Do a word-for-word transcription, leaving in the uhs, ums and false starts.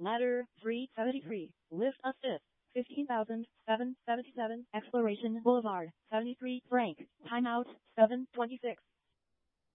Ladder three seventy-three. Lift assist. fifteen thousand seven hundred seventy-seven. Exploration Boulevard. seventy-three. Frank. Timeout. seven twenty-six.